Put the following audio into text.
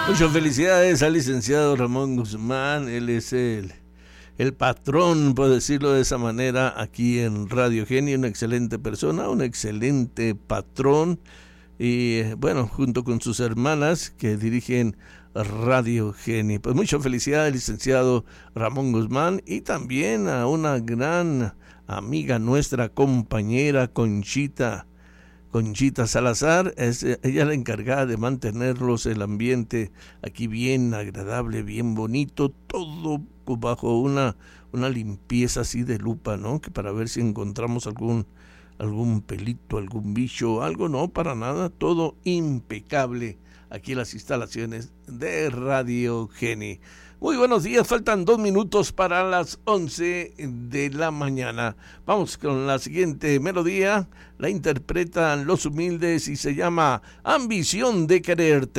Muchas felicidades al licenciado Ramón Guzmán. Él es el patrón, por decirlo de esa manera, aquí en Radio Geni. Una excelente persona, un excelente patrón. Y bueno, junto con sus hermanas que dirigen Radio Geni. Pues muchas felicidades, licenciado Ramón Guzmán. Y también a una gran amiga nuestra, compañera Conchita Salazar. Es ella la encargada de mantenerlos el ambiente aquí bien agradable, bien bonito, todo bajo una limpieza así de lupa, ¿no? Que para ver si encontramos algún pelito, algún bicho, algo, no, para nada, todo impecable aquí en las instalaciones de Radio Geni. Muy buenos días, faltan 2 minutos para las 11 de la mañana. Vamos con la siguiente melodía, la interpretan Los Humildes y se llama Ambición de Quererte.